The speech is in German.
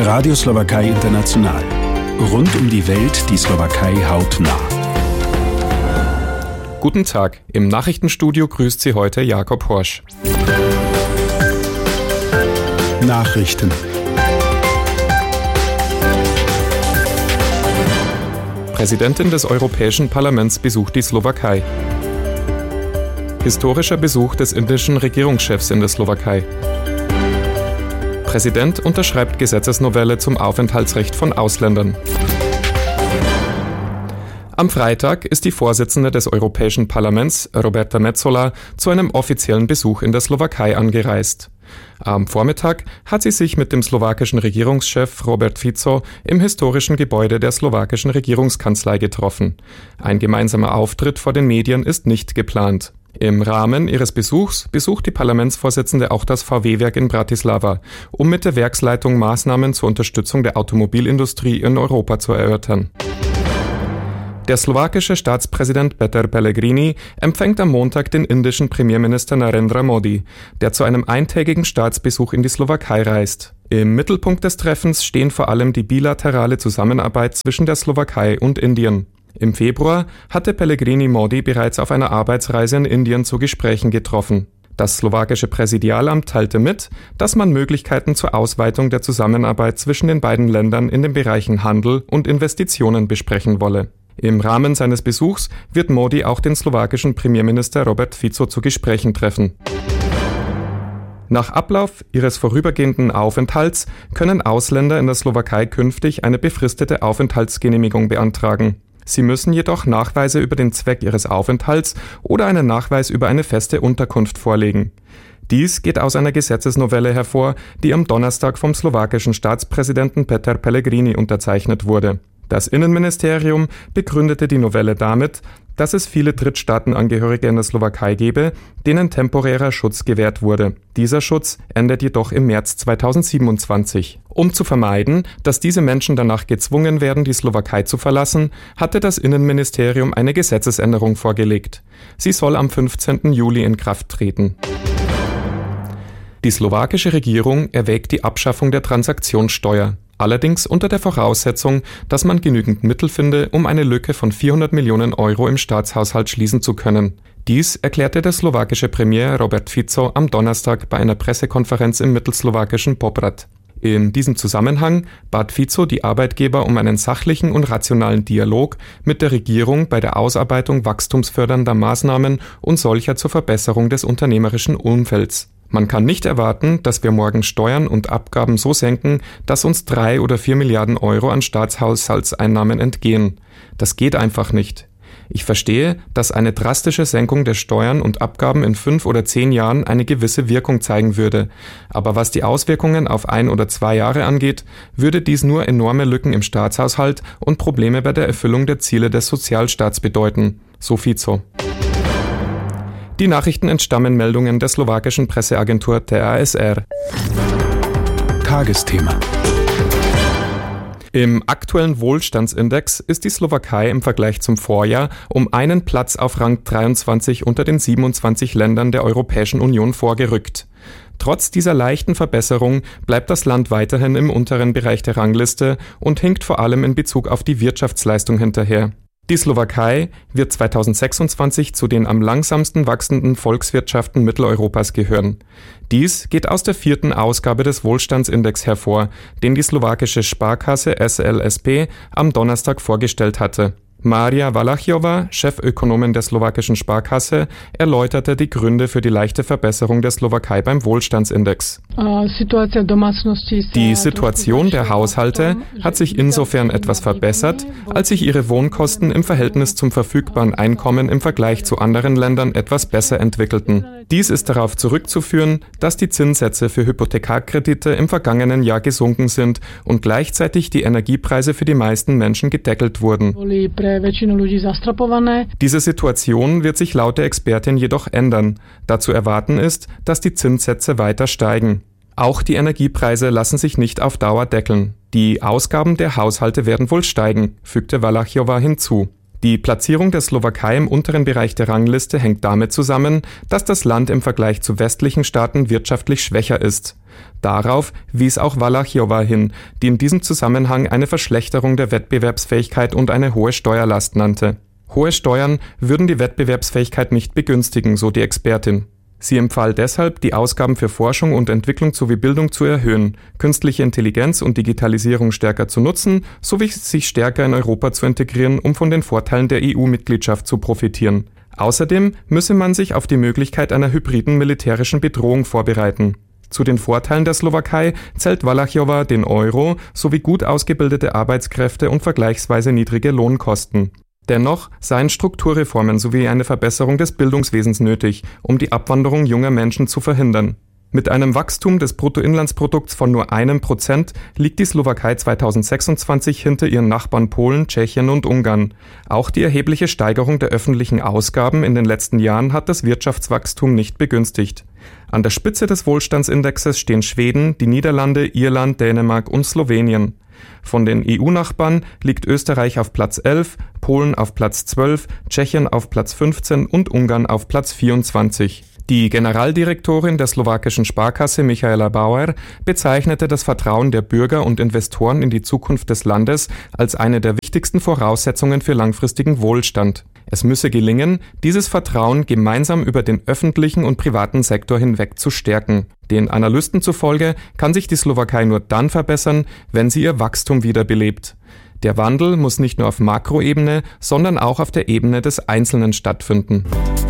Radio Slowakei International. Rund um die Welt die Slowakei hautnah. Guten Tag, im Nachrichtenstudio grüßt Sie heute Jakob Horsch. Nachrichten. Präsidentin des Europäischen Parlaments besucht die Slowakei. Historischer Besuch des indischen Regierungschefs in der Slowakei. Präsident unterschreibt Gesetzesnovelle zum Aufenthaltsrecht von Ausländern. Am Freitag ist die Vorsitzende des Europäischen Parlaments, Roberta Metsola, zu einem offiziellen Besuch in der Slowakei angereist. Am Vormittag hat sie sich mit dem slowakischen Regierungschef Robert Fico im historischen Gebäude der slowakischen Regierungskanzlei getroffen. Ein gemeinsamer Auftritt vor den Medien ist nicht geplant. Im Rahmen ihres Besuchs besucht die Parlamentsvorsitzende auch das VW-Werk in Bratislava, um mit der Werksleitung Maßnahmen zur Unterstützung der Automobilindustrie in Europa zu erörtern. Der slowakische Staatspräsident Peter Pellegrini empfängt am Montag den indischen Premierminister Narendra Modi, der zu einem eintägigen Staatsbesuch in die Slowakei reist. Im Mittelpunkt des Treffens stehen vor allem die bilaterale Zusammenarbeit zwischen der Slowakei und Indien. Im Februar hatte Pellegrini Modi bereits auf einer Arbeitsreise in Indien zu Gesprächen getroffen. Das slowakische Präsidialamt teilte mit, dass man Möglichkeiten zur Ausweitung der Zusammenarbeit zwischen den beiden Ländern in den Bereichen Handel und Investitionen besprechen wolle. Im Rahmen seines Besuchs wird Modi auch den slowakischen Premierminister Robert Fico zu Gesprächen treffen. Nach Ablauf ihres vorübergehenden Aufenthalts können Ausländer in der Slowakei künftig eine befristete Aufenthaltsgenehmigung beantragen. Sie müssen jedoch Nachweise über den Zweck ihres Aufenthalts oder einen Nachweis über eine feste Unterkunft vorlegen. Dies geht aus einer Gesetzesnovelle hervor, die am Donnerstag vom slowakischen Staatspräsidenten Peter Pellegrini unterzeichnet wurde. Das Innenministerium begründete die Novelle damit, dass es viele Drittstaatenangehörige in der Slowakei gebe, denen temporärer Schutz gewährt wurde. Dieser Schutz endet jedoch im März 2027. Um zu vermeiden, dass diese Menschen danach gezwungen werden, die Slowakei zu verlassen, hatte das Innenministerium eine Gesetzesänderung vorgelegt. Sie soll am 15. Juli in Kraft treten. Die slowakische Regierung erwägt die Abschaffung der Transaktionssteuer. Allerdings unter der Voraussetzung, dass man genügend Mittel finde, um eine Lücke von 400 Millionen Euro im Staatshaushalt schließen zu können. Dies erklärte der slowakische Premier Robert Fico am Donnerstag bei einer Pressekonferenz im mittelslowakischen Poprad. In diesem Zusammenhang bat Fico die Arbeitgeber um einen sachlichen und rationalen Dialog mit der Regierung bei der Ausarbeitung wachstumsfördernder Maßnahmen und solcher zur Verbesserung des unternehmerischen Umfelds. Man kann nicht erwarten, dass wir morgen Steuern und Abgaben so senken, dass uns 3 oder 4 Milliarden Euro an Staatshaushaltseinnahmen entgehen. Das geht einfach nicht. Ich verstehe, dass eine drastische Senkung der Steuern und Abgaben in 5 oder 10 Jahren eine gewisse Wirkung zeigen würde. Aber was die Auswirkungen auf 1 oder 2 Jahre angeht, würde dies nur enorme Lücken im Staatshaushalt und Probleme bei der Erfüllung der Ziele des Sozialstaats bedeuten. So Fico. Die Nachrichten entstammen Meldungen der slowakischen Presseagentur TASR. Tagesthema. Im aktuellen Wohlstandsindex ist die Slowakei im Vergleich zum Vorjahr um einen Platz auf Rang 23 unter den 27 Ländern der Europäischen Union vorgerückt. Trotz dieser leichten Verbesserung bleibt das Land weiterhin im unteren Bereich der Rangliste und hinkt vor allem in Bezug auf die Wirtschaftsleistung hinterher. Die Slowakei wird 2026 zu den am langsamsten wachsenden Volkswirtschaften Mitteleuropas gehören. Dies geht aus der 4. Ausgabe des Wohlstandsindex hervor, den die slowakische Sparkasse SLSP am Donnerstag vorgestellt hatte. Maria Valachjová, Chefökonomin der slowakischen Sparkasse, erläuterte die Gründe für die leichte Verbesserung der Slowakei beim Wohlstandsindex. Die Situation der Haushalte hat sich insofern etwas verbessert, als sich ihre Wohnkosten im Verhältnis zum verfügbaren Einkommen im Vergleich zu anderen Ländern etwas besser entwickelten. Dies ist darauf zurückzuführen, dass die Zinssätze für Hypothekarkredite im vergangenen Jahr gesunken sind und gleichzeitig die Energiepreise für die meisten Menschen gedeckelt wurden. Diese Situation wird sich laut der Expertin jedoch ändern, da zu erwarten ist, dass die Zinssätze weiter steigen. Auch die Energiepreise lassen sich nicht auf Dauer deckeln. Die Ausgaben der Haushalte werden wohl steigen, fügte Valachjová hinzu. Die Platzierung der Slowakei im unteren Bereich der Rangliste hängt damit zusammen, dass das Land im Vergleich zu westlichen Staaten wirtschaftlich schwächer ist. Darauf wies auch Valachiowa hin, die in diesem Zusammenhang eine Verschlechterung der Wettbewerbsfähigkeit und eine hohe Steuerlast nannte. Hohe Steuern würden die Wettbewerbsfähigkeit nicht begünstigen, so die Expertin. Sie empfahl deshalb, die Ausgaben für Forschung und Entwicklung sowie Bildung zu erhöhen, künstliche Intelligenz und Digitalisierung stärker zu nutzen, sowie sich stärker in Europa zu integrieren, um von den Vorteilen der EU-Mitgliedschaft zu profitieren. Außerdem müsse man sich auf die Möglichkeit einer hybriden militärischen Bedrohung vorbereiten. Zu den Vorteilen der Slowakei zählt Valachiowa den Euro sowie gut ausgebildete Arbeitskräfte und vergleichsweise niedrige Lohnkosten. Dennoch seien Strukturreformen sowie eine Verbesserung des Bildungswesens nötig, um die Abwanderung junger Menschen zu verhindern. Mit einem Wachstum des Bruttoinlandsprodukts von nur 1% liegt die Slowakei 2026 hinter ihren Nachbarn Polen, Tschechien und Ungarn. Auch die erhebliche Steigerung der öffentlichen Ausgaben in den letzten Jahren hat das Wirtschaftswachstum nicht begünstigt. An der Spitze des Wohlstandsindexes stehen Schweden, die Niederlande, Irland, Dänemark und Slowenien. Von den EU-Nachbarn liegt Österreich auf Platz 11, Polen auf Platz 12, Tschechien auf Platz 15 und Ungarn auf Platz 24. Die Generaldirektorin der slowakischen Sparkasse Michaela Bauer bezeichnete das Vertrauen der Bürger und Investoren in die Zukunft des Landes als eine der wichtigsten Voraussetzungen für langfristigen Wohlstand. Es müsse gelingen, dieses Vertrauen gemeinsam über den öffentlichen und privaten Sektor hinweg zu stärken. Den Analysten zufolge kann sich die Slowakei nur dann verbessern, wenn sie ihr Wachstum wiederbelebt. Der Wandel muss nicht nur auf Makroebene, sondern auch auf der Ebene des Einzelnen stattfinden.